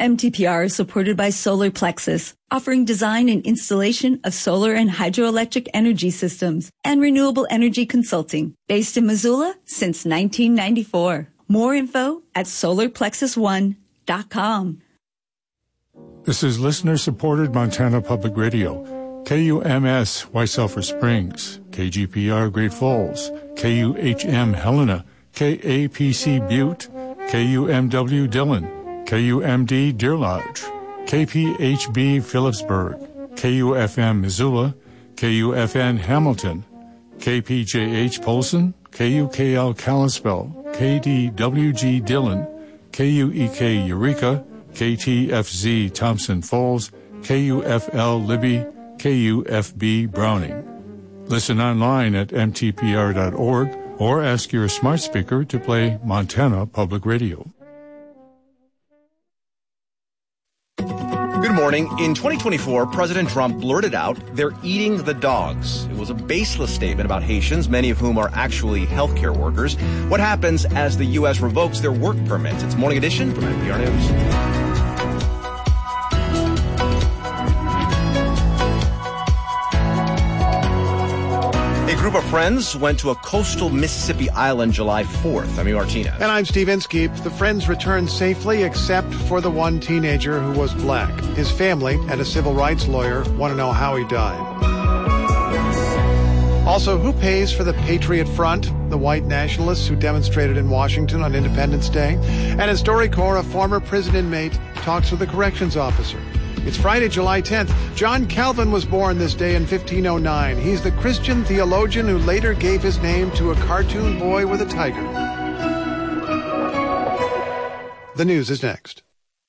MTPR is supported by Solar Plexus, offering design and installation of solar and hydroelectric energy systems and renewable energy consulting, based in Missoula since 1994. More info at solarplexus1.com. This is listener-supported Montana Public Radio. KUMS, White Sulphur Springs, KGPR, Great Falls, KUHM, Helena, KAPC, Butte, KUMW, Dillon, KUMD, Deer Lodge, KPHB, Phillipsburg, KUFM, Missoula, KUFN, Hamilton, KPJH, Polson, KUKL, Kalispell, KDWG, Dillon, KUEK, Eureka, KTFZ, Thompson Falls, KUFL, Libby, KUFB, Browning. Listen online at mtpr.org or ask your smart speaker to play Montana Public Radio. Good morning. In 2024, President Trump blurted out, "They're eating the dogs." It was a baseless statement about Haitians, many of whom are actually healthcare workers. What happens as the U.S. revokes their work permits? It's Morning Edition from NPR News. A group of friends went to a coastal Mississippi island July 4th. I'm Martinez. And I'm Steve Inskeep. The friends returned safely except for the one teenager who was black. His family and a civil rights lawyer want to know how he died. Also, who pays for the Patriot Front, the white nationalists who demonstrated in Washington on Independence Day? And at StoryCorps, a former prison inmate talks with a corrections officer. It's Friday, July 10th. John Calvin was born this day in 1509. He's the Christian theologian who later gave his name to a cartoon boy with a tiger. The news is next.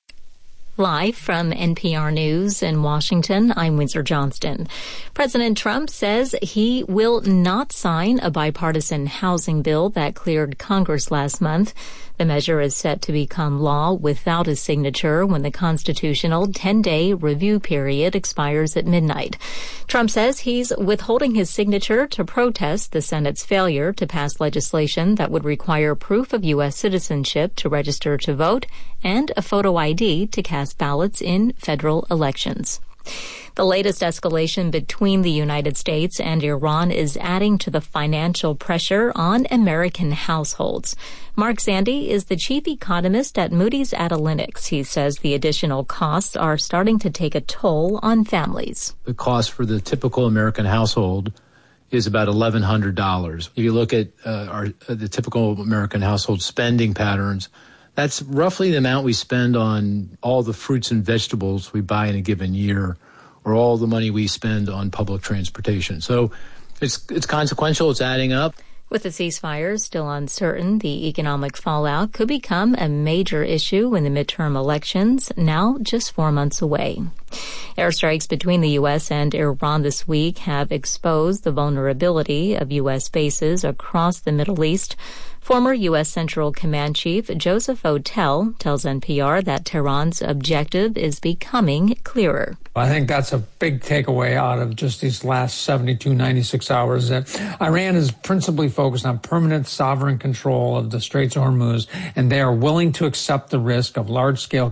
Live from NPR News in Washington, I'm Windsor Johnston. President Trump says he will not sign a bipartisan housing bill that cleared Congress last month. The measure is set to become law without a signature when the constitutional 10-day review period expires at midnight. Trump says he's withholding his signature to protest the Senate's failure to pass legislation that would require proof of U.S. citizenship to register to vote and a photo ID to cast ballots in federal elections. The latest escalation between the United States and Iran is adding to the financial pressure on American households. Mark Zandi is the chief economist at Moody's Analytics. He says the additional costs are starting to take a toll on families. The cost for the typical American household is about $1,100. If you look at the typical American household spending patterns, that's roughly the amount we spend on all the fruits and vegetables we buy in a given year, or all the money we spend on public transportation. So it's consequential. It's adding up. With the ceasefire still uncertain, the economic fallout could become a major issue in the midterm elections, now just 4 months away. Airstrikes between the U.S. and Iran this week have exposed the vulnerability of U.S. bases across the Middle East. Former U.S. Central Command Chief Joseph Votel tells NPR that Tehran's objective is becoming clearer. I think that's a big takeaway out of just these last 72, 96 hours, that Iran is principally focused on permanent sovereign control of the Straits of Hormuz, and they are willing to accept the risk of large-scale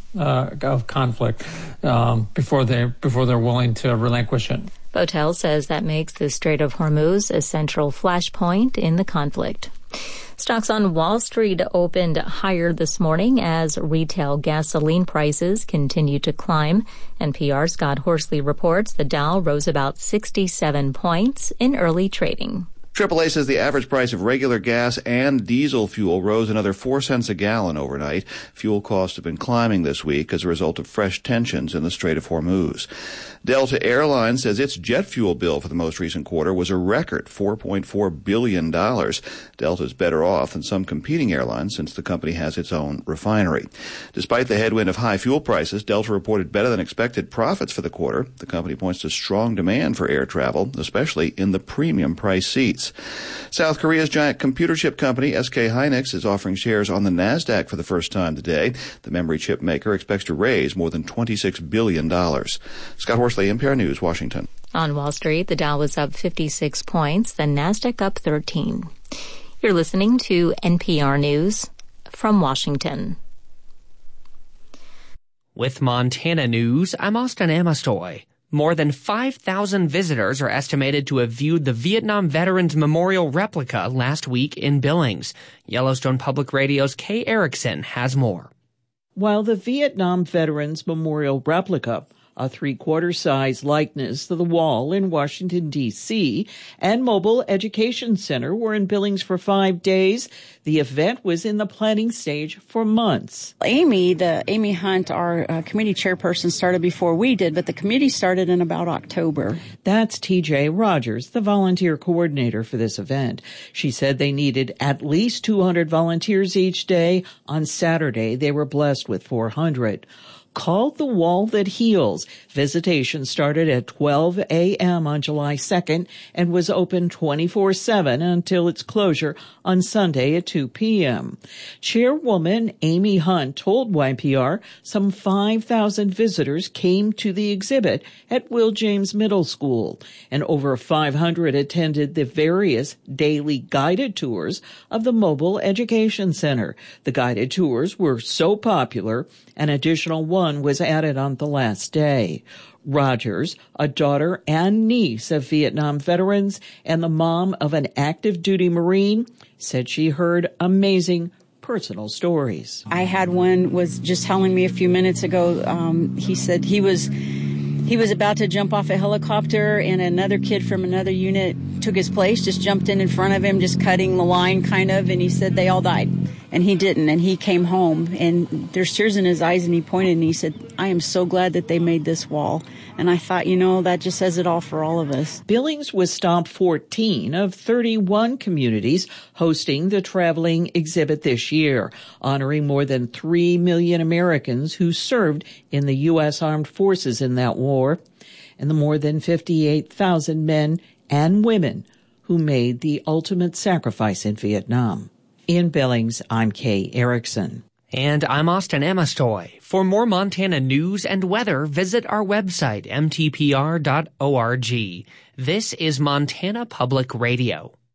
conflict before they're willing to relinquish it. Votel says that makes the Strait of Hormuz a central flashpoint in the conflict. Stocks on Wall Street opened higher this morning as retail gasoline prices continue to climb. NPR's Scott Horsley reports the Dow rose about 67 points in early trading. AAA says the average price of regular gas and diesel fuel rose another 4 cents a gallon overnight. Fuel costs have been climbing this week as a result of fresh tensions in the Strait of Hormuz. Delta Airlines says its jet fuel bill for the most recent quarter was a record $4.4 billion. Delta is better off than some competing airlines since the company has its own refinery. Despite the headwind of high fuel prices, Delta reported better than expected profits for the quarter. The company points to strong demand for air travel, especially in the premium price seats. South Korea's giant computer chip company SK Hynix is offering shares on the NASDAQ for the first time today. The memory chip maker expects to raise more than $26 billion. Scott Horsley, NPR News, Washington. On Wall Street, the Dow was up 56 points, the NASDAQ up 13. You're listening to NPR News from Washington. With Montana News, I'm Austin Amastoy. More than 5,000 visitors are estimated to have viewed the Vietnam Veterans Memorial replica last week in Billings. Yellowstone Public Radio's Kay Erickson has more. While the Vietnam Veterans Memorial replica, a three-quarter-size likeness to the wall in Washington, D.C., and Mobile Education Center were in Billings for 5 days, the event was in the planning stage for months. Amy Hunt, our committee chairperson, started before we did, but the committee started in about October. That's T.J. Rogers, the volunteer coordinator for this event. She said they needed at least 200 volunteers each day. On Saturday, they were blessed with 400. Called The Wall That Heals, visitation started at 12 a.m. on July 2nd and was open 24/7 until its closure on Sunday at 2 p.m. Chairwoman Amy Hunt told YPR some 5,000 visitors came to the exhibit at Will James Middle School, and over 500 attended the various daily guided tours of the Mobile Education Center. The guided tours were so popular, an additional one was added on the last day. Rogers, a daughter and niece of Vietnam veterans and the mom of an active duty Marine, said she heard amazing personal stories. I had one was just telling me a few minutes ago. He said he was about to jump off a helicopter, and another kid from another unit took his place, just jumped in front of him, just cutting the line kind of, and he said they all died. And he didn't, and he came home, and there's tears in his eyes, and he pointed and he said, I am so glad that they made this wall. And I thought, that just says it all for all of us. Billings was stop 14 of 31 communities hosting the traveling exhibit this year, honoring more than 3 million Americans who served in the U.S. Armed Forces in that war, and the more than 58,000 men and women who made the ultimate sacrifice in Vietnam. In Billings, I'm Kay Erickson. And I'm Austin Amastoy. For more Montana news and weather, visit our website, mtpr.org. This is Montana Public Radio.